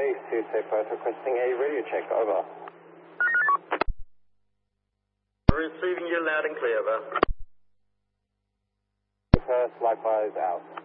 base to say Perth requesting a radio check, over. Receiving you loud and clear, over. Perth, likewise out.